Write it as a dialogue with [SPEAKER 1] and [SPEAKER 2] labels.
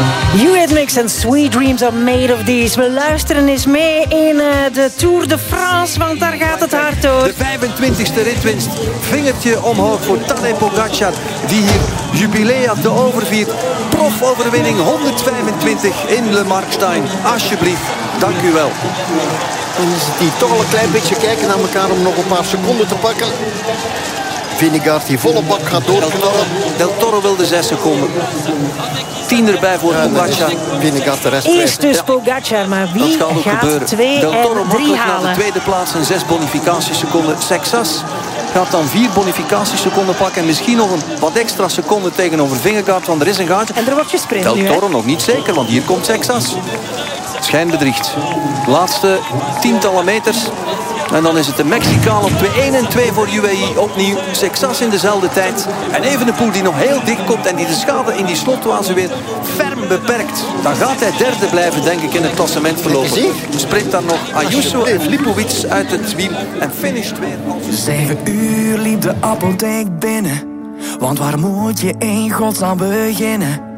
[SPEAKER 1] Eurythmics en Sweet Dreams are made of these. We luisteren eens mee in de Tour de France, want daar gaat het hard door.
[SPEAKER 2] De 25e ritwinst. Vingertje omhoog voor Tadej Pogacar, die hier jubileat de overviert. Profoverwinning 125 in Le Markstein. Alsjeblieft, dank u wel.
[SPEAKER 3] Dan is het hier toch al een klein beetje kijken naar elkaar om nog een paar seconden te pakken. Vingegaard die volle bak gaat doorknallen.
[SPEAKER 2] Del Toro wil de 6 seconden. 10 erbij voor Pogacar.
[SPEAKER 3] Vingegaard de rest
[SPEAKER 1] Eerst dus Pogacar, maar wie gaat 2
[SPEAKER 2] Del Toro
[SPEAKER 1] en 3
[SPEAKER 2] makkelijk
[SPEAKER 1] halen?
[SPEAKER 2] naar de tweede plaats en 6 bonificatieseconden. Sexas gaat dan 4 bonificatieseconden pakken. En misschien nog een wat extra seconden tegenover Vingegaard, want er is een gaatje.
[SPEAKER 1] En er wordt gesprint
[SPEAKER 2] Del
[SPEAKER 1] nu,
[SPEAKER 2] Toro nog niet zeker, want hier komt Sexas. Schijn bedriegt. Laatste tientallen meters. En dan is het de Mexicaan op 2-1 en 2 voor UAE. Opnieuw Sexas in dezelfde tijd. En Evenepoel die nog heel dicht komt en die de schade in die slotfase weer ferm beperkt. Dan gaat hij derde blijven, denk ik, in het klassement verlopen. Sprint dan nog Ayuso en Lipovic uit het wiel en finisht weer.
[SPEAKER 4] 7 uur liep de apotheek binnen. Want waar moet je in godsnaam beginnen?